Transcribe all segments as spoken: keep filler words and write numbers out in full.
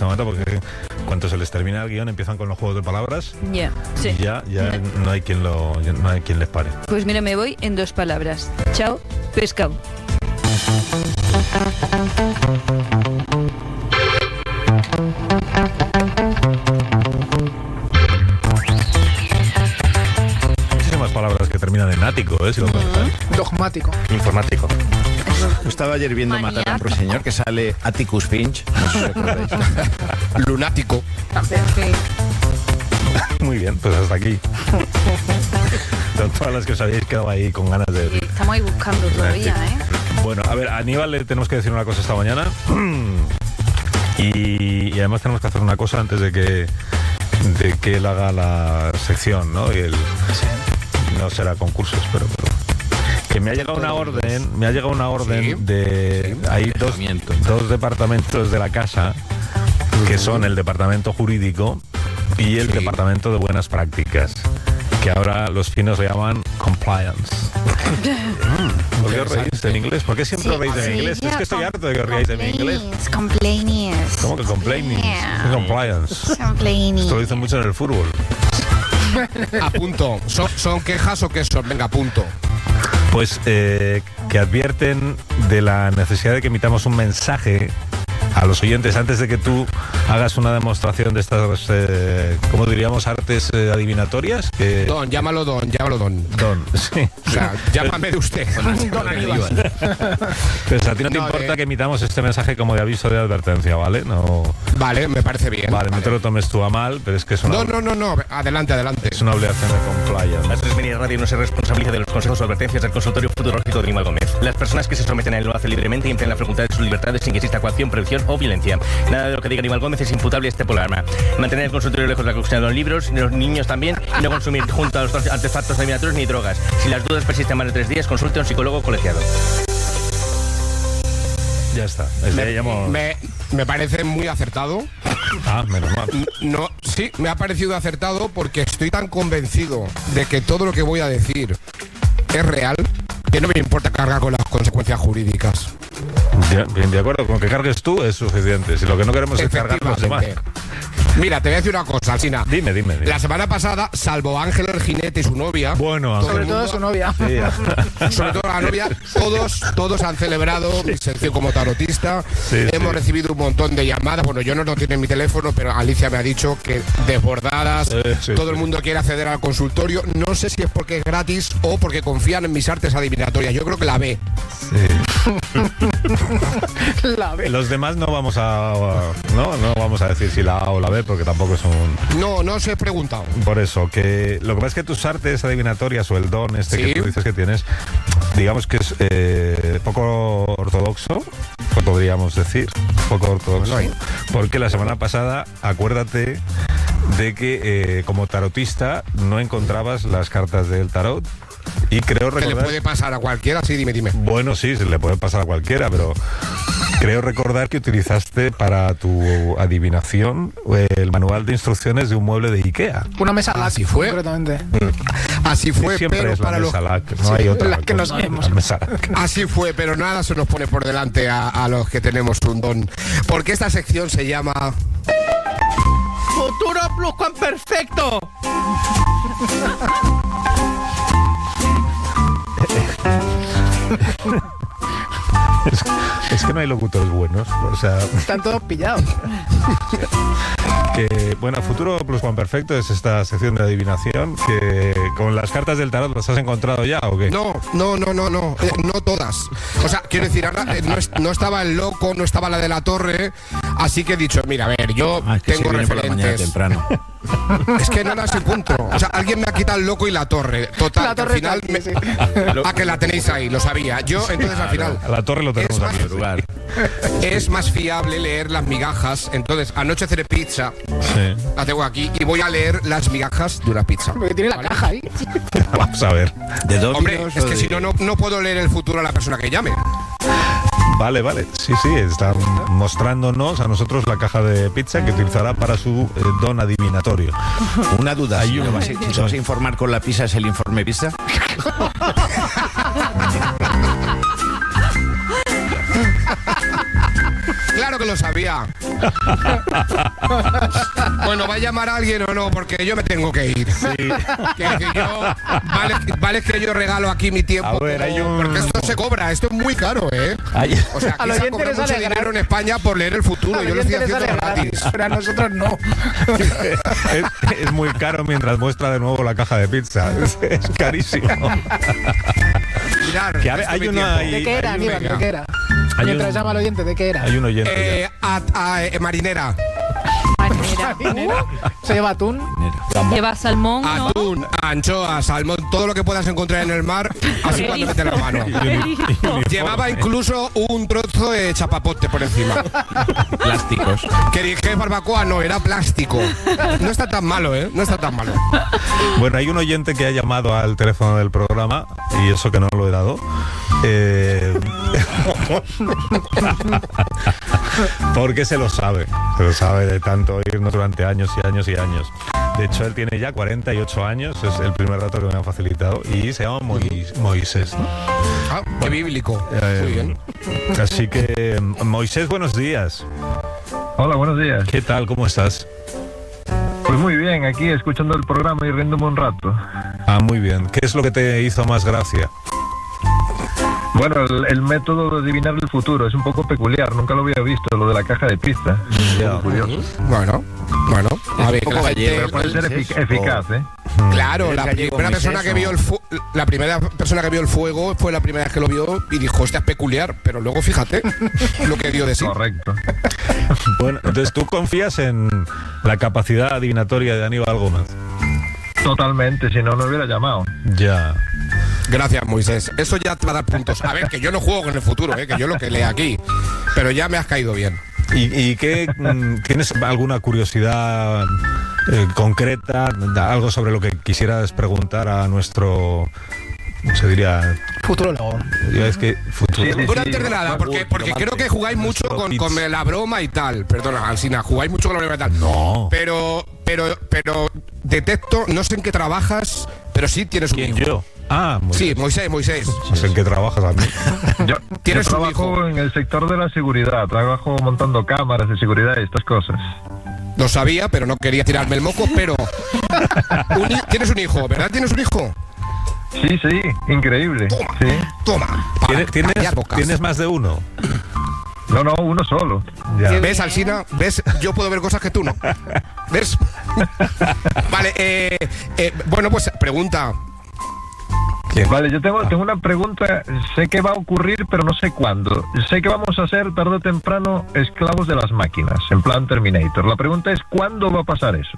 este momento, porque cuando se les termina el guión empiezan con los juegos de palabras. Ya, sí. Y ya, ya no hay quien lo, no hay quien les pare. Pues mira, me voy en dos palabras. Chao, pescado. Muchísimas palabras que terminan en ático, ¿eh? Si lo pensáis. Dogmático. Informático. Estaba ayer viendo Matar a un ruiseñor que sale Atticus Finch. No sé si recordáis. Lunático. Muy bien, pues hasta aquí. Son todas las que os habéis quedado ahí con ganas de decir. Estamos ahí buscando todavía, ¿eh? Bueno, a ver, a Aníbal le tenemos que decir una cosa esta mañana. Y, y además tenemos que hacer una cosa antes de que de que él haga la sección, ¿no? Y el, no será concursos, pero, pero que me ha llegado una orden, me ha llegado una orden Sí. de Sí, hay dos, dos departamentos de la casa que son el departamento jurídico y el Sí. departamento de buenas prácticas, que ahora los finos le llaman compliance. ¿Por qué os reís en inglés? ¿Por qué siempre os reís en inglés? Es que estoy harto de que os reáis en inglés. Complainings. ¿Cómo que complaining? Compliance. Complaining. Esto lo dicen mucho en el fútbol. A punto. ¿Son, son quejas o qué son? Venga, punto. Pues eh, que advierten de la necesidad de que emitamos un mensaje a los oyentes antes de que tú hagas una demostración de estas, eh, ¿cómo diríamos? Artes eh, adivinatorias. Que... Don, llámalo Don, llámalo Don. Don, sí. O sea, llámame de usted. Don Aníbal. Pues a ti no te No, importa eh. que emitamos este mensaje como de aviso de advertencia, ¿vale? No, Vale, me parece bien. vale, no te lo tomes tú a mal, pero es que es una, No, no, no, no. Adelante, adelante. es una obligación de compliance. Maestros Media Radio no se responsabiliza de los consejos o advertencias del consultorio futurológico de Aníbal Gómez. Las personas que se someten a él lo hacen libremente y emplean la facultad de sus libertades sin que exista coacción, prohibición o violencia. Nada de lo que diga Aníbal Gómez es imputable a este programa. Mantener el consultorio lejos de la cocina de los libros, de los niños también, y no consumir junto a los artefactos adivinatorios ni drogas. Si las dudas persisten más de tres días, consulte a un psicólogo colegiado. Ya está. Es Me, ya hemos- me- me parece muy acertado. Ah, menos mal. No, sí, me ha parecido acertado porque estoy tan convencido de que todo lo que voy a decir es real que no me importa cargar con las consecuencias jurídicas. Ya, bien, de acuerdo, con que cargues tú es suficiente. Si lo que no queremos es cargar los demás. Efectivamente. Mira, te voy a decir una cosa, Alsina. Dime, dime, dime. La semana pasada, salvo Ángel el jinete y su novia, Bueno, todo Ángel. el Sobre todo mundo- su novia. Sí. sobre todo la novia, todos, todos han celebrado mi sección como tarotista. Sí, Hemos sí. recibido un montón de llamadas. Bueno, yo no lo tengo en mi teléfono, pero Alicia me ha dicho que desbordadas, Eh, sí, todo sí. el mundo quiere acceder al consultorio. No sé si es porque es gratis o porque confían en mis artes adivinatorias. Yo creo que la ve. La ve. Los demás no vamos a, no, no vamos a decir si la A o la B porque tampoco es un. No, no os he preguntado. Por eso, que lo que pasa es que tus artes adivinatorias o el don este Sí. que tú dices que tienes, digamos que es eh, poco ortodoxo, podríamos decir, poco ortodoxo, Bueno, porque la semana pasada, acuérdate de que eh, como tarotista no encontrabas las cartas del tarot y creo ¿Qué le recordar... puede pasar a cualquiera? Sí, dime, dime. Bueno, sí, se le puede pasar a cualquiera, pero creo recordar que utilizaste para tu adivinación eh, el manual de instrucciones de un mueble de IKEA. Una mesa LAC, Así fue. concretamente. Así fue, Siempre pero es la para los... mesa LAC, no hay otra. la que nos cosa. vemos. La mesa LAC. Así fue, pero nada se nos pone por delante a, a los que tenemos un don. Porque esta sección se llama... Futuro Pluscuamperfecto. Es, es que no hay locutores buenos, o sea, Están todos pillados. que, bueno, Futuro Plus Juan Perfecto es esta sección de adivinación que con las cartas del tarot las has encontrado ya o qué? No, no, no, no, no, eh, no todas. O sea, quiero decir, ahora, eh, no, es- no estaba el loco, no estaba la de la torre, así que he dicho, mira, a ver, yo Ah, es que tengo se viene por la mañana referentes. temprano. Es que no las encuentro. O sea, alguien me ha quitado el loco y la torre. Total, La que al torre final... está aquí, me- Ah, que la tenéis ahí, lo sabía. Yo, entonces, al final... A la torre lo tenemos Es más- aquí en lugar. Es más fiable leer las migajas. Entonces, anoche haré pizza, Sí. la tengo aquí, y voy a leer las migajas de una pizza. Porque tiene la ¿Vale? caja ahí. Vamos a ver. ¿De dos Hombre, kilos es o que de- si no, no, no puedo leer el futuro a la persona que llame. Vale, vale. Sí, sí, están mostrándonos a nosotros la caja de pizza que utilizará para su eh, don adivinatorio. Una duda, Hay si un- ¿te vas, a, te vas a informar con la pizza? ¿Es el informe pizza? Claro que que lo sabía. Bueno, ¿va a llamar a alguien o no? Porque yo me tengo que ir. Sí. Que, que yo, vale, vale que yo regalo aquí mi tiempo. A ver, hay un- Porque esto se cobra, esto es muy caro, ¿eh? Ay, O sea, Al aquí se oyente cobra les mucho sale dinero gratis. en España por leer el futuro. Al Yo lo estoy oyente le haciendo sale gratis. gratis, pero a nosotros no. es, es muy caro mientras muestra de nuevo la caja de pizza. Es, es carísimo. Mirad, Que a ver, esto hay mi una tiempo. ahí- ¿De qué era, hay un- Aníbal? ¿De qué era? Hay Mientras un- llama al oyente, ¿de qué era? Hay un oyente. Eh, a- a- eh, marinera, Marinera. ¿Se lleva atún? Lleva salmón, ¿no? atún, anchoa, salmón, todo lo que puedas encontrar en el mar, así cuando metes la mano. Llevaba incluso un trozo de chapapote por encima. plásticos. Que dije barbacoa, no, era plástico. No está tan malo, ¿eh? No está tan malo. Bueno, hay un oyente que ha llamado al teléfono del programa y eso que no lo he dado. Eh, porque se lo sabe, se lo sabe de tanto oírnos durante años y años y años. De hecho, él tiene ya cuarenta y ocho años, es el primer dato que me han facilitado, y se llama Mois- Moisés, ¿no? Ah, qué bíblico. Eh, Muy bien. Así que, Moisés, buenos días. Hola, buenos días. ¿Qué tal? ¿Cómo estás? Pues muy bien, aquí escuchando el programa y riéndome un rato. Ah, muy bien. ¿Qué es lo que te hizo más gracia? Bueno, el, el método de adivinar el futuro es un poco peculiar, nunca lo había visto, lo de la caja de pizza. Ya. Un poco curioso. Bueno, bueno. A ver, poco la gallego, gente- Pero puede ser efic- eficaz, ¿eh? Claro, ¿Eres la gallego, primera Moisés, persona que o? vio el fu- la primera persona que vio el fuego fue la primera vez que lo vio y dijo, hostia, es peculiar, pero luego fíjate lo que dio de sí. Correcto. Bueno, entonces tú confías en la capacidad adivinatoria de Aníbal Gómez. Totalmente, si no, no hubiera llamado. Ya. Gracias, Moisés. Eso ya te va a dar puntos. A ver, que yo no juego con el futuro, ¿eh? Que yo lo que leo aquí. Pero ya me has caído bien. ¿Y, y qué, mm, tienes alguna curiosidad eh, concreta, algo sobre lo que quisieras preguntar a nuestro, ¿cómo se diría? Futurólogo. Ya es que futuro. Sí, sí, Tú antes de nada, porque, porque creo que jugáis mucho con, con la broma y tal. Perdona, Alsina, jugáis mucho con la broma y tal. No. Pero, pero, pero detecto, no sé en qué trabajas, pero sí tienes un ¿Quién, hijo. yo? Ah, muy Sí, bien. Moisés, Moisés. No sé en qué trabajas a mí. Yo, yo Tienes un trabajo hijo. en el sector de la seguridad, trabajo montando cámaras de seguridad y estas cosas. Lo sabía, pero no quería tirarme el moco, pero... un hi- tienes un hijo, ¿verdad? ¿Tienes un hijo? Sí, sí, increíble. Sí. Toma. para ¿Tienes, tienes, callar bocas. ¿Tienes más de uno? No, no, uno solo. Ya. ¿Ves, Alsina? ¿Ves? Yo puedo ver cosas que tú no. ¿Ves? Vale, eh, eh, bueno, pues pregunta. ¿Quién? Vale, yo tengo, tengo una pregunta. Sé que va a ocurrir, pero no sé cuándo. Sé que vamos a ser tarde o temprano esclavos de las máquinas, en plan Terminator. La pregunta es, ¿cuándo va a pasar eso?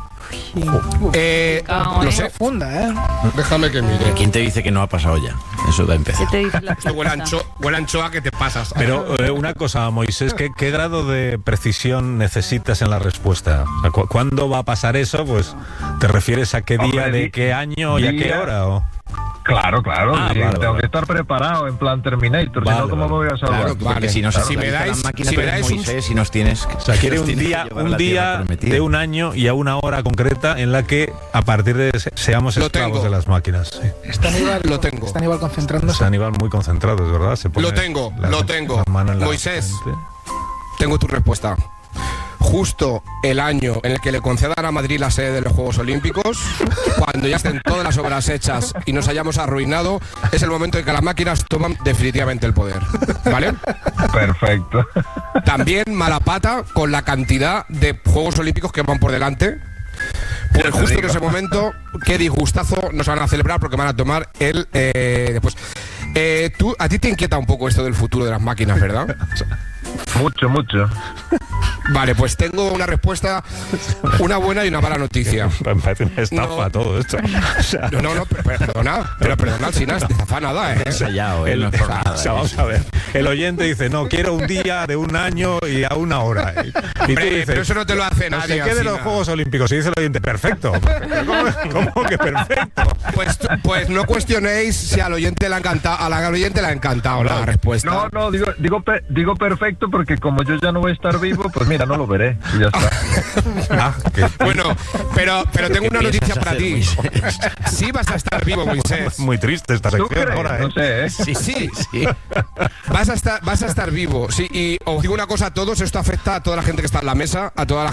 Eh, Cao, no ¿eh? sé, Profunda, ¿eh? déjame que mire. ¿Quién te dice que no ha pasado ya? Eso da a ¿Qué empezar. te dice la Esto huele a pizza? ancho- huele a anchoa que te pasas. Pero eh, una cosa, Moisés, ¿qué, qué grado de precisión necesitas en la respuesta? O sea, cu- ¿Cuándo va a pasar eso? Pues, ¿te refieres a qué día, Hombre, de di- qué año y a qué día- hora? O? Claro, claro. Ah, sí, vale, tengo vale. que estar preparado en plan Terminator, Vale, si no, ¿cómo vale. me voy a salvar? Claro, porque Vale. si nos Si me esclaviza dais- la máquina, si tú me eres dais un- Moisés y nos tienes que... O sea, quiere nos un tienes que día, llevar a un la tierra día prometida. de un año y a una hora concreta en la que a partir de se- seamos Lo esclavos tengo. de las máquinas. Sí. Está Aníbal, Lo tengo. Está Aníbal concentrándose. Está Aníbal muy concentrado, es verdad. Se pone Lo tengo, la- lo tengo. la mano en la Moisés. frente. Tengo tu respuesta. Justo el año en el que le concedan a Madrid la sede de los Juegos Olímpicos, cuando ya estén todas las obras hechas y nos hayamos arruinado, es el momento en que las máquinas toman definitivamente el poder. ¿Vale? Perfecto. También mala pata con la cantidad de Juegos Olímpicos que van por delante. Pues justo en ese momento, qué disgustazo nos van a celebrar porque van a tomar el eh, después. Eh, tú, a ti te inquieta un poco esto del futuro de las máquinas, ¿verdad? Mucho, mucho. Vale, pues tengo una respuesta, una buena y una mala noticia. Me parece una estafa No. todo esto. O sea, No, no, no, pero, pero perdona, pero perdona, Alsina, no estafa nada, ¿eh? Ensayado, ¿eh? el- No es por nada. o sea, vamos a ver. El oyente dice, no, quiero un día de un año y a una hora. Y tú Hombre, dices, pero eso no te lo hace no nadie, sé qué de los Alsina. Juegos Olímpicos. Y dice el oyente, perfecto. ¿Cómo, cómo que perfecto? Pues, pues no cuestionéis si al oyente le ha encantado, a la al oyente le ha encantado la respuesta. No, no, digo, digo, pe- digo perfecto porque como yo ya no voy a estar vivo, pues mira, no lo veré y ya está. Ah, que- Bueno, pero, pero tengo una piensas noticia para hacer, ti. Moisés? Sí vas a estar vivo, Moisés. Muy triste esta ¿Tú sección crees? ahora, ¿eh? No sé, ¿eh? Sí, Sí. sí. Vas a estar, vas a estar vivo. Sí, y os digo una cosa a todos, esto afecta a toda la gente que está en la mesa, a toda la